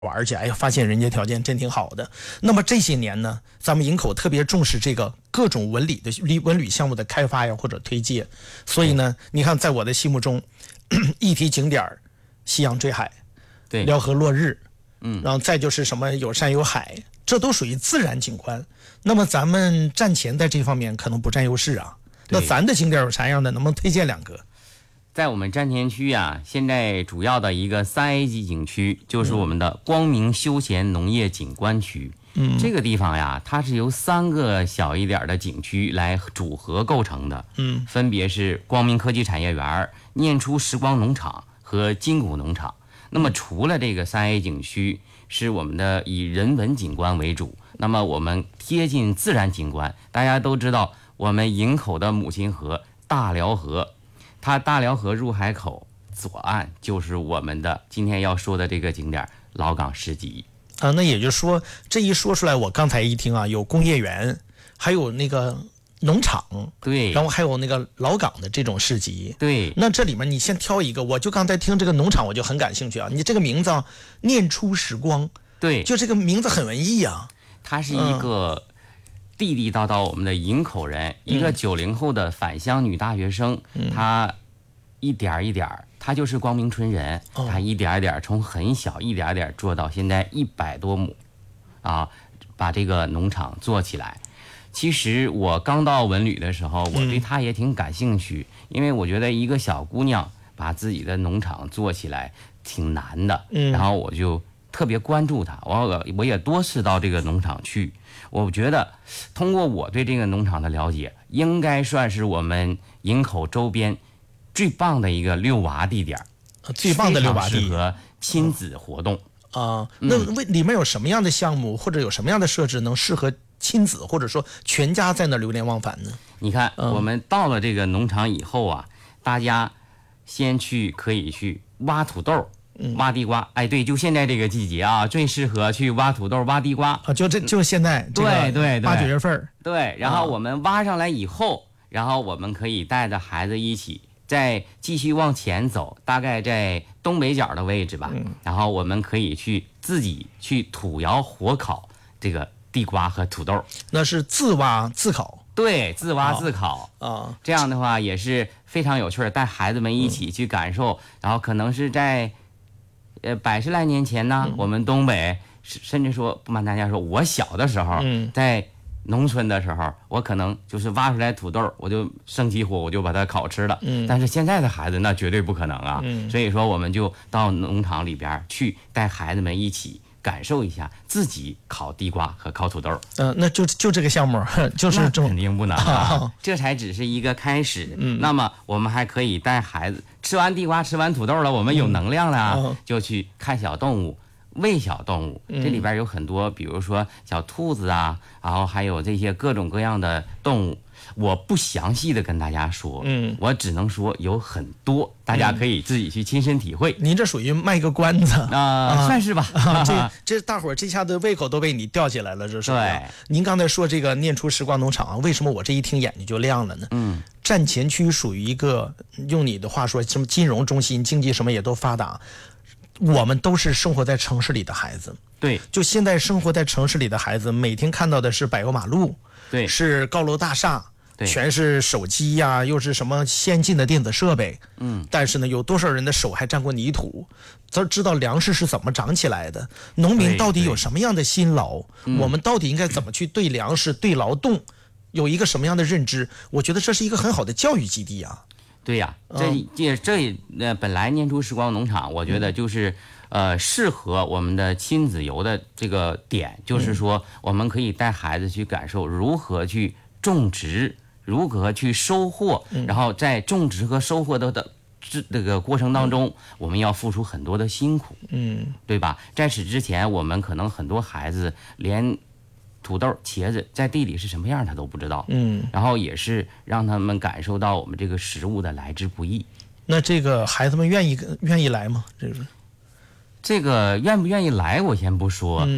玩去，哎呀，发现人家条件真挺好的。那么这些年呢，咱们营口特别重视这个各种文旅项目的开发呀或者推介，所以呢，你看在我的心目中，一提景点夕阳坠海， 对， 辽河落日，然后再就是什么有山有海，这都属于自然景观。那么咱们战前在这方面可能不占优势啊。那咱的景点有啥样的？能不能推荐2个？ 在我们占田区啊，现在主要的一个3A 级景区就是我们的光明休闲农业景观区。这个地方呀，它是由3个小一点的景区来组合构成的。分别是光明科技产业园、念初时光农场和金谷农场。那么除了这个3A 景区是我们的以人文景观为主，那么我们贴近自然景观。大家都知道，我们营口的母亲河大辽河。它大辽河入海口左岸就是我们的今天要说的这个景点老岗市集啊。那也就是说，这一说出来，我刚才一听啊，有工业园，还有那个农场， 对， 然后还有那个老岗的这种市集， 对。 那这里面你先挑一个，我就刚才听这个农场，我就很感兴趣啊。你这个名字啊，念初时光， 对， 就这个名字很文艺啊。 它是一个地地道道我们的营口人，一个90后的返乡女大学生，她一点一点，她就是光明村人，她一点一点从很小一点一点做到现在100多亩，啊，把这个农场做起来。其实我刚到文旅的时候，我对她也挺感兴趣，因为我觉得一个小姑娘把自己的农场做起来挺难的，然后我就特别关注她，我也多次到这个农场去。我觉得通过我对这个农场的了解，应该算是我们营口周边最棒的一个遛娃地点， 最棒的遛娃地， 适合亲子活动啊。那里面有什么样的项目或者有什么样的设置能适合亲子或者说全家在那流连忘返呢？ 你看，我们到了这个农场以后啊，大家先可以去挖土豆。挖地瓜，哎，对，就现在这个季节啊，最适合去挖土豆、挖地瓜啊，就现在， 对对 8、9月份， 对。然后我们挖上来以后，然后我们可以带着孩子一起再继续往前走，大概在东北角的位置吧。然后我们可以自己去土窑火烤这个地瓜和土豆， 那是自挖自烤。 对，自挖自烤啊， 这样的话也是非常有趣，带孩子们一起去感受。然后可能是在100来年前呢，我们东北甚至说不瞒大家说，我小的时候，在农村的时候，我可能就是挖出来土豆，我就生起火，我就把它烤吃了。但是现在的孩子那绝对不可能啊。所以说我们就到农场里边去，带孩子们一起感受一下自己烤地瓜和烤土豆。 那就这个项目，就是肯定不难啊，这才只是一个开始。那么我们还可以带孩子吃完地瓜、吃完土豆了，我们有能量了，就去看小动物。喂小动物，这里边有很多，比如说小兔子啊，然后还有这些各种各样的动物，我不详细的跟大家说，我只能说有很多，大家可以自己去亲身体会。 您这属于卖个关子啊，算是吧。 这大伙儿这下子胃口都被你吊起来了，这是。 对， 您刚才说这个念初时光农场，为什么我这一听眼睛就亮了呢？站前区属于一个，用你的话说，什么金融中心、经济什么也都发达。我们都是生活在城市里的孩子， 对， 就现在生活在城市里的孩子，每天看到的是柏油马路， 对， 是高楼大厦， 对， 全是手机呀，又是什么先进的电子设备，但是呢，有多少人的手还沾过泥土？咱知道粮食是怎么长起来的，农民到底有什么样的辛劳？我们到底应该怎么去对粮食、对劳动有一个什么样的认知？我觉得这是一个很好的教育基地啊。 对呀，本来念初时光农场，我觉得就是适合我们的亲子游的这个点，就是说我们可以带孩子去感受如何去种植，如何去收获，然后在种植和收获的这个过程当中，我们要付出很多的辛苦，对吧？在此之前，我们可能很多孩子连土豆、茄子在地里是什么样他都不知道，然后也是让他们感受到我们这个食物的来之不易。 那这个孩子们愿意来吗？ 这个愿不愿意来我先不说，